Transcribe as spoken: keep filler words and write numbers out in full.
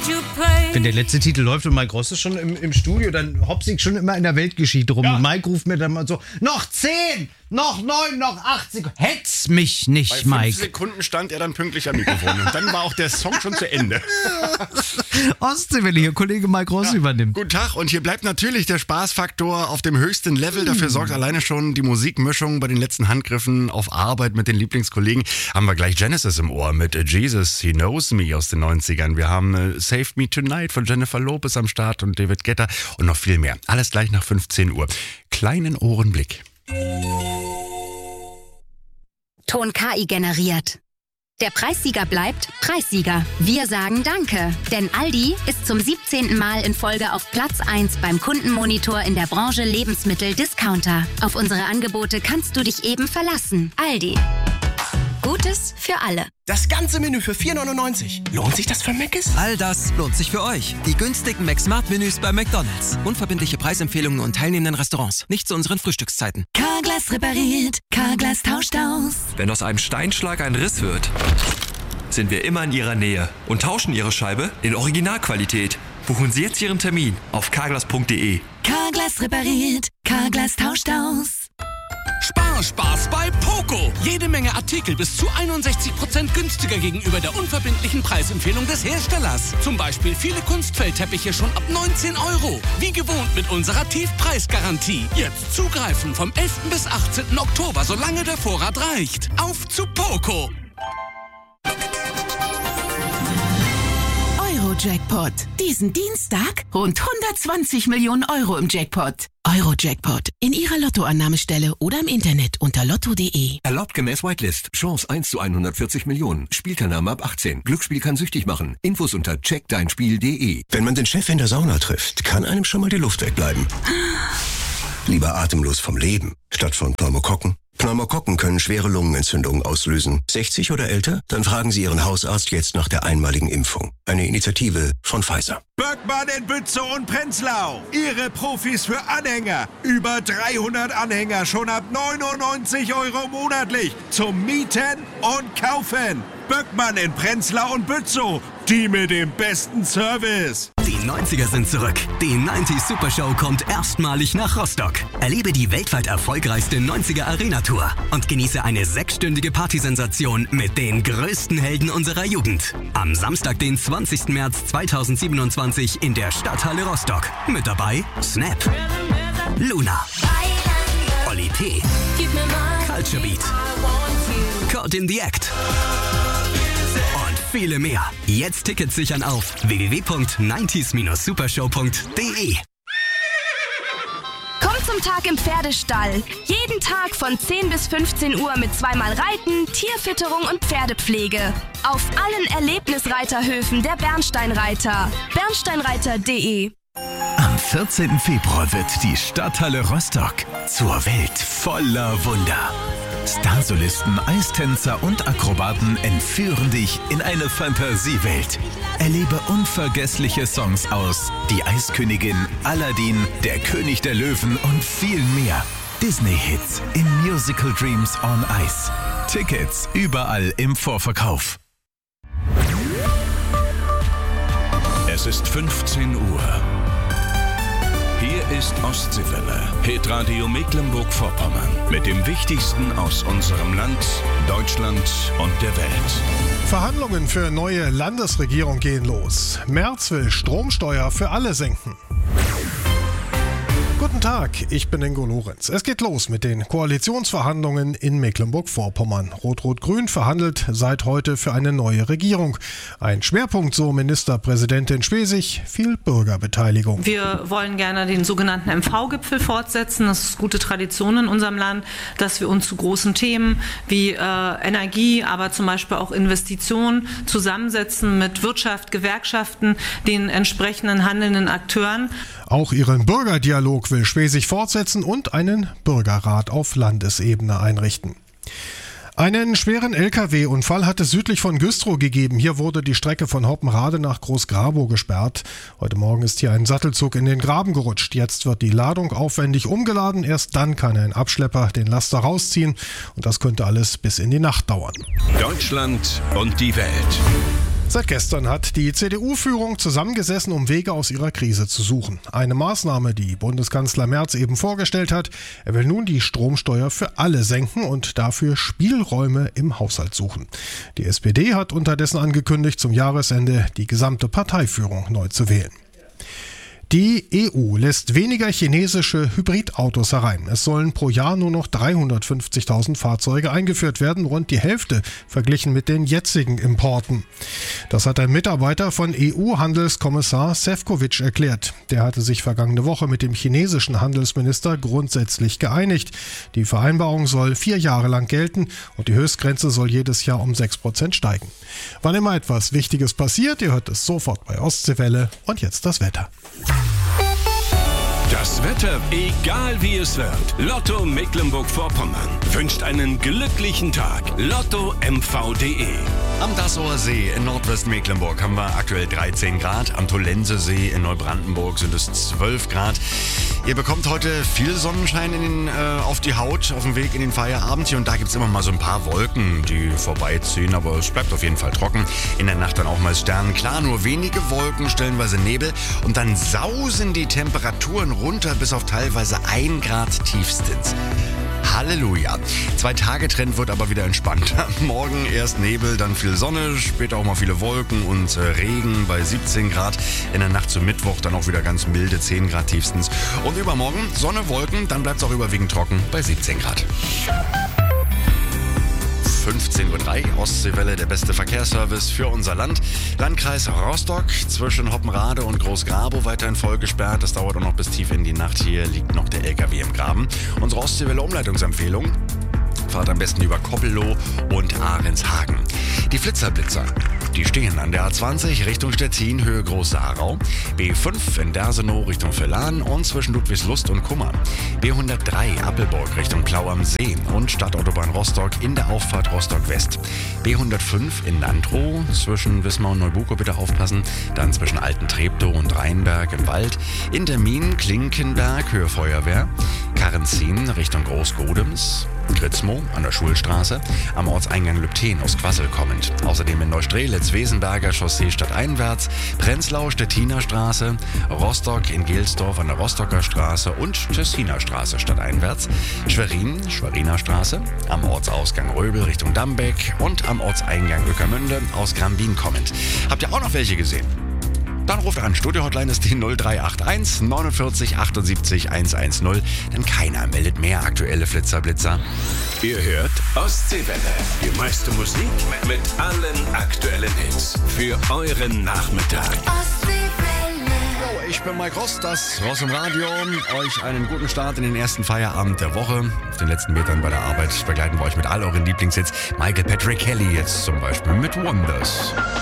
Wenn der letzte Titel läuft und Mike Ross ist schon im, im Studio, dann hopse ich schon immer in der Weltgeschichte rum. Ja. Und Mike ruft mir dann mal so, noch zehn, noch neun, noch acht Sekunden. Hetz mich nicht, Bei Mike. Bei fünf Sekunden stand er dann pünktlich am Mikrofon und dann war auch der Song schon zu Ende. Ostseewelle hier, Kollege Mike Ross ja. übernimmt. Guten Tag und hier bleibt natürlich der Spaßfaktor auf dem höchsten Level. Dafür sorgt alleine schon die Musikmischung bei den letzten Handgriffen auf Arbeit mit den Lieblingskollegen. Haben wir gleich Genesis im Ohr mit Jesus, He Knows Me aus den neunzigern. Wir haben äh, Save Me Tonight von Jennifer Lopez am Start und David Guetta und noch viel mehr. Alles gleich nach fünfzehn Uhr. Kleinen Ohrenblick. Ton K I generiert. Der Preissieger bleibt Preissieger. Wir sagen Danke, denn Aldi ist zum siebzehnten Mal in Folge auf Platz eins beim Kundenmonitor in der Branche Lebensmittel-Discounter. Auf unsere Angebote kannst du dich eben verlassen. Aldi. Gutes für alle. Das ganze Menü für vier neunundneunzig. Lohnt sich das für Mc's? All das lohnt sich für euch. Die günstigen McSmart-Menüs bei McDonald's. Unverbindliche Preisempfehlungen und teilnehmenden Restaurants. Nicht zu unseren Frühstückszeiten. Carglass repariert. Carglass tauscht aus. Wenn aus einem Steinschlag ein Riss wird, sind wir immer in Ihrer Nähe und tauschen Ihre Scheibe in Originalqualität. Buchen Sie jetzt Ihren Termin auf carglass punkt de. Carglass repariert. Carglass tauscht aus. Sparspaß bei Poco. Jede Menge Artikel bis zu einundsechzig Prozent günstiger gegenüber der unverbindlichen Preisempfehlung des Herstellers. Zum Beispiel viele Kunstfeldteppiche schon ab neunzehn Euro. Wie gewohnt mit unserer Tiefpreisgarantie. Jetzt zugreifen vom elften bis achtzehnten Oktober, solange der Vorrat reicht. Auf zu Poco. Euro-Jackpot. Diesen Dienstag rund hundertzwanzig Millionen Euro im Jackpot. Euro-Jackpot. In Ihrer Lottoannahmestelle oder im Internet unter lotto punkt de. Erlaubt gemäß Whitelist. Chance eins zu hundertvierzig Millionen. Spielteilnahme ab achtzehn. Glücksspiel kann süchtig machen. Infos unter check dein spiel punkt de. Wenn man den Chef in der Sauna trifft, kann einem schon mal die Luft wegbleiben. Lieber atemlos vom Leben, statt von Pneumokokken. Pneumokokken können schwere Lungenentzündungen auslösen. sechzig oder älter? Dann fragen Sie Ihren Hausarzt jetzt nach der einmaligen Impfung. Eine Initiative von Pfizer. Böckmann in Bützow und Prenzlau. Ihre Profis für Anhänger. Über dreihundert Anhänger schon ab neunundneunzig Euro monatlich. Zum Mieten und Kaufen. Böckmann in Prenzlau und Bützow. Die mit dem besten Service. Die neunziger sind zurück. Die neunzig Super Show kommt erstmalig nach Rostock. Erlebe die weltweit erfolgreichste neunziger Arena-Tour und genieße eine sechsstündige Partysensation mit den größten Helden unserer Jugend. Am Samstag, den zwanzigsten März zweitausendsiebenundzwanzig in der Stadthalle Rostock. Mit dabei Snap, Luna, Oli P, Culture Beat, Caught in the Act und viele mehr. Jetzt Tickets sichern auf w w w punkt neunzig supershow punkt de. Komm zum Tag im Pferdestall. Jeden Tag von zehn bis fünfzehn Uhr mit zweimal Reiten, Tierfütterung und Pferdepflege. Auf allen Erlebnisreiterhöfen der Bernsteinreiter. bernsteinreiter punkt de. Am vierzehnten Februar wird die Stadthalle Rostock zur Welt voller Wunder. Starsolisten, Eistänzer und Akrobaten entführen dich in eine Fantasiewelt. Erlebe unvergessliche Songs aus Die Eiskönigin, Aladdin, Der König der Löwen und viel mehr. Disney-Hits in Musical Dreams on Ice. Tickets überall im Vorverkauf. Es ist fünfzehn Uhr. Hier ist Ostseewelle, Hitradio Mecklenburg-Vorpommern. Mit dem Wichtigsten aus unserem Land, Deutschland und der Welt. Verhandlungen für neue Landesregierung gehen los. Merz will Stromsteuer für alle senken. Guten Tag, ich bin Ingo Lorenz. Es geht los mit den Koalitionsverhandlungen in Mecklenburg-Vorpommern. Rot-Rot-Grün verhandelt seit heute für eine neue Regierung. Ein Schwerpunkt, so Ministerpräsidentin Schwesig, viel Bürgerbeteiligung. Wir wollen gerne den sogenannten M V-Gipfel fortsetzen. Das ist gute Tradition in unserem Land, dass wir uns zu großen Themen wie äh, Energie, aber zum Beispiel auch Investitionen zusammensetzen mit Wirtschaft, Gewerkschaften, den entsprechenden handelnden Akteuren. Auch ihren Bürgerdialog will Schwesig fortsetzen und einen Bürgerrat auf Landesebene einrichten. Einen schweren L K W-Unfall hat es südlich von Güstrow gegeben. Hier wurde die Strecke von Hoppenrade nach Groß-Grabow gesperrt. Heute Morgen ist hier ein Sattelzug in den Graben gerutscht. Jetzt wird die Ladung aufwendig umgeladen. Erst dann kann ein Abschlepper den Laster rausziehen. Und das könnte alles bis in die Nacht dauern. Deutschland und die Welt. Seit gestern hat die C D U-Führung zusammengesessen, um Wege aus ihrer Krise zu suchen. Eine Maßnahme, die Bundeskanzler Merz eben vorgestellt hat. Er will nun die Stromsteuer für alle senken und dafür Spielräume im Haushalt suchen. Die S P D hat unterdessen angekündigt, zum Jahresende die gesamte Parteiführung neu zu wählen. Die E U lässt weniger chinesische Hybridautos herein. Es sollen pro Jahr nur noch dreihundertfünfzigtausend Fahrzeuge eingeführt werden, rund die Hälfte verglichen mit den jetzigen Importen. Das hat ein Mitarbeiter von E U-Handelskommissar Šefčovič erklärt. Der hatte sich vergangene Woche mit dem chinesischen Handelsminister grundsätzlich geeinigt. Die Vereinbarung soll vier Jahre lang gelten und die Höchstgrenze soll jedes Jahr um sechs Prozent steigen. Wann immer etwas Wichtiges passiert, ihr hört es sofort bei Ostseewelle. Und jetzt das Wetter. Das Wetter, egal wie es wird. Lotto Mecklenburg-Vorpommern wünscht einen glücklichen Tag. Lotto M V punkt de. Am Dassower See in Nordwestmecklenburg haben wir aktuell dreizehn Grad. Am Tollensesee in Neubrandenburg sind es zwölf Grad. Ihr bekommt heute viel Sonnenschein in den, äh, auf die Haut auf dem Weg in den Feierabend. Hier und da gibt es immer mal so ein paar Wolken, die vorbeiziehen, aber es bleibt auf jeden Fall trocken. In der Nacht dann auch mal Sternen. Klar, nur wenige Wolken, stellenweise Nebel. Und dann sausen die Temperaturen runter bis auf teilweise ein Grad tiefstens. Halleluja. Zwei-Tage-Trend wird aber wieder entspannter. Morgen erst Nebel, dann viel Sonne, später auch mal viele Wolken und äh, Regen bei siebzehn Grad. In der Nacht zum Mittwoch dann auch wieder ganz milde, zehn Grad tiefstens. Und übermorgen Sonne, Wolken, dann bleibt es auch überwiegend trocken bei siebzehn Grad. fünfzehn Uhr drei, Ostseewelle, der beste Verkehrsservice für unser Land. Landkreis Rostock zwischen Hoppenrade und Großgrabow weiterhin voll gesperrt. Das dauert auch noch bis tief in die Nacht. Hier liegt noch der L K W im Graben. Unsere Ostseewelle-Umleitungsempfehlung: fahrt am besten über Koppelloh und Ahrenshagen. Die Flitzerblitzer, die stehen an der A zwanzig Richtung Stettin, Höhe Große Aarau, B fünf in Dersenow Richtung Völlern und zwischen Ludwigslust und Kummern, B hundertdrei Appelburg Richtung Plau am See und Stadtautobahn Rostock in der Auffahrt Rostock West, B hundertfünf in Landrow zwischen Wismar und Neubuko bitte aufpassen, dann zwischen Alten-Treptow und Rheinberg im Wald, in der Mien Klinkenberg Höhe Feuerwehr, Karrenzin Richtung Großgodems, Gritzmow an der Schulstraße, am Ortseingang Lübten aus Quassel kommend. Außerdem in Neustrelitz, Wesenberger Chaussee stadteinwärts, Prenzlau, Stettiner Straße, Rostock in Gelsdorf an der Rostocker Straße und Tessiner Straße stadteinwärts, Schwerin, Schweriner Straße, am Ortsausgang Röbel Richtung Dambeck und am Ortseingang Ueckermünde aus Grambin kommend. Habt ihr auch noch welche gesehen? Dann ruft an. Studio-Hotline ist die null drei acht eins neunundvierzig achtundsiebzig hundertzehn. Denn keiner meldet mehr aktuelle Flitzerblitzer. Ihr hört Ostseewelle. Die meiste Musik mit allen aktuellen Hits. Für euren Nachmittag. Ich bin Mike Rost, das Ross im Radio. Euch einen guten Start in den ersten Feierabend der Woche. Auf den letzten Metern bei der Arbeit begleiten wir euch mit all euren Lieblingshits. Michael Patrick Kelly jetzt zum Beispiel mit Wonders.